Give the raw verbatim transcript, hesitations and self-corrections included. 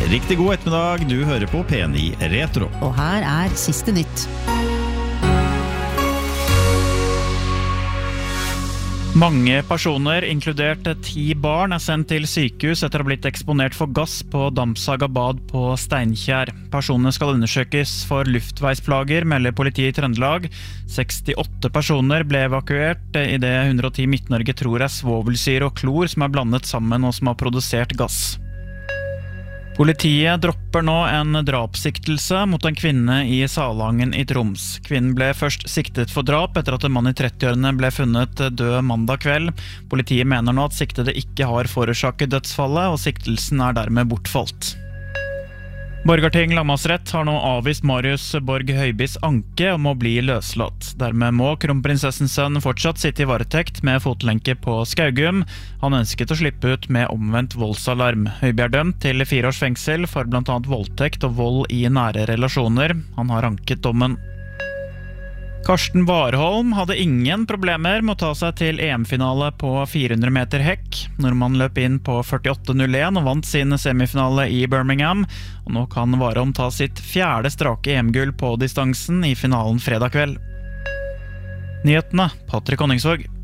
Riktig god ettermiddag, du hører på P ni Retro. Og her er siste nytt. Mange personer, inkludert ti barn, er sendt til sykehus etter å ha blitt eksponert for gass på Damsaga bad på Steinkjer. Personene skal undersøkes for luftveisplager, melder politiet i Trøndelag. sekstiåtte personer ble evakuert i det one oh one Midt-Norge tror er svovelsyre og klor som er blandet sammen og som har produsert gass. Politiet dropper nå en drapssiktelse mot en kvinne i Salangen i Troms. Kvinnen ble først siktet for drap etter at en mann i trettiårene ble funnet død mandag kveld. Politiet mener nå at siktede ikke har forårsaket dødsfallet, og siktelsen er dermed bortfalt. Borgarting lagmannsrett har nå avvist Marius Borg Høibis anke om å bli løslatt. Dermed må kronprinsessens sønn fortsatt sitte i varetekt med fotlenke på Skaugum. Han ønsket å slippe ut med omvendt voldsalarm. Høiby er dømt til fire års fengsel for blant annet voldtekt og vold i nære relasjoner. Han har anket dommen. Karsten Warholm hadde ingen problemer med å ta seg til E M-finale på fire hundre meter hekk. Nordmann løp inn på førtiåtte null én og vant sin semifinale i Birmingham, og nå kan Warholm ta sitt fjerde strake E M-gull på distansen i finalen fredag kveld. Nyhetene, Patrick Honningsvåg.